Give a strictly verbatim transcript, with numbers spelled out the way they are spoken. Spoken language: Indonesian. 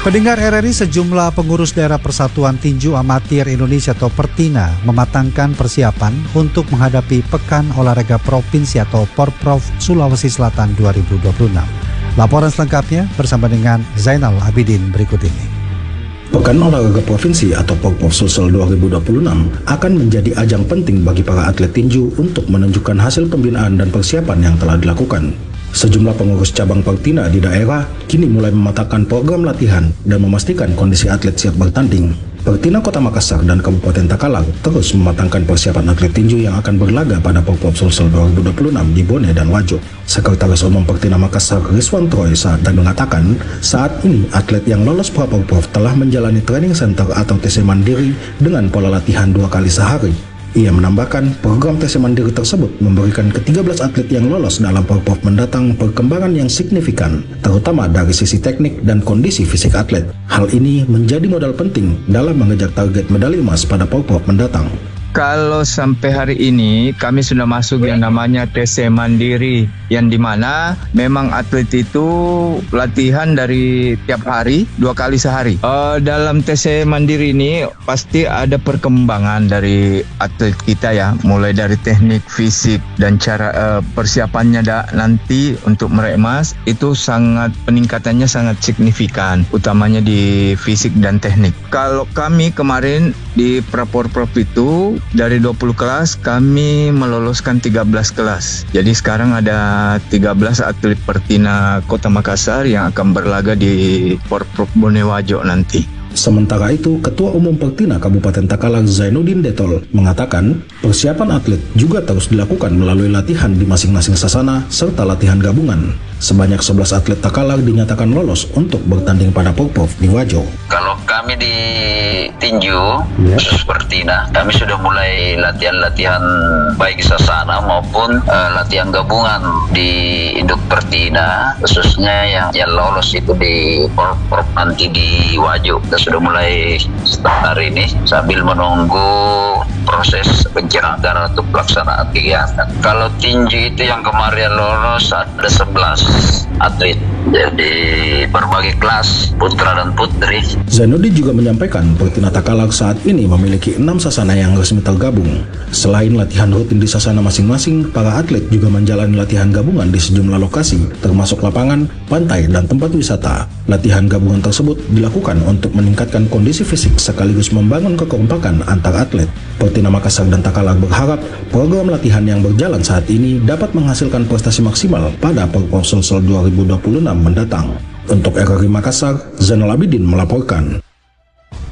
Pendengar R R I, sejumlah pengurus daerah Persatuan Tinju Amatir Indonesia atau Pertina mematangkan persiapan untuk menghadapi Pekan Olahraga Provinsi atau Porprov Sulawesi Selatan dua ribu dua puluh enam. Laporan selengkapnya bersama dengan Zainal Abidin berikut ini. Pekan Olahraga Provinsi atau Porprov Sulsel dua ribu dua puluh enam akan menjadi ajang penting bagi para atlet tinju untuk menunjukkan hasil pembinaan dan persiapan yang telah dilakukan. Sejumlah pengurus cabang Pertina di daerah kini mulai mematangkan program latihan dan memastikan kondisi atlet siap bertanding. Pertina Kota Makassar dan Kabupaten Takalar terus mematangkan persiapan atlet tinju yang akan berlaga pada Porprov Sulsel dua ribu dua puluh enam di Bone dan Wajo. Sekretaris Umum Pertina Makassar Rizwan Troy saat mengatakan, saat ini atlet yang lolos pra-Porprov telah menjalani training center atau T C mandiri dengan pola latihan dua kali sehari. Ia menambahkan, program T C mandiri tersebut memberikan ke tiga belas atlet yang lolos dalam Porprov mendatang perkembangan yang signifikan, terutama dari sisi teknik dan kondisi fisik atlet. Hal ini menjadi modal penting dalam mengejar target medali emas pada Porprov mendatang. Kalau sampai hari ini kami sudah masuk yang namanya T C mandiri, yang dimana memang atlet itu latihan dari tiap hari dua kali sehari. Uh, dalam T C mandiri ini pasti ada perkembangan dari atlet kita ya, mulai dari teknik, fisik dan cara uh, persiapannya da, nanti untuk meraih emas itu sangat peningkatannya sangat signifikan, utamanya di fisik dan teknik. Kalau kami kemarin di pra-Porprov itu dari dua puluh kelas kami meloloskan tiga belas kelas. Jadi sekarang ada tiga belas atlet Pertina Kota Makassar yang akan berlaga di Porprov Bonewajo nanti. Sementara itu, Ketua Umum Pertina Kabupaten Takalar Zainuddin Detol mengatakan persiapan atlet juga terus dilakukan melalui latihan di masing-masing sasana serta latihan gabungan. Sebanyak sebelas atlet Takalar dinyatakan lolos untuk bertanding pada Porprov di Wajo. Kalau kami di tinju, yeah. khusus Pertina, kami sudah mulai latihan-latihan baik sasana maupun uh, latihan gabungan di induk Pertina, khususnya yang, yang lolos itu di Porprov nanti di Wajo. Kita sudah mulai start hari ini sambil menunggu proses pencerahan untuk pelaksanaan kegiatan. Kalau tinju itu yang kemarin lolos ada sebelas atlet, jadi berbagai kelas putra dan putri. Zainuddin juga menyampaikan Pertina Takalar saat ini memiliki enam sasana yang resmi tergabung. Selain latihan rutin di sasana masing-masing, para atlet juga menjalani latihan gabungan di sejumlah lokasi, termasuk lapangan, pantai, dan tempat wisata. Latihan gabungan tersebut dilakukan untuk meningkatkan kondisi fisik sekaligus membangun kekompakan antar atlet. Pertina Makassar dan Takalar berharap program latihan yang berjalan saat ini dapat menghasilkan prestasi maksimal pada Porprov Sulsel dua ribu dua puluh enam mendatang. Untuk R R I Makassar, Zainal Abidin melaporkan.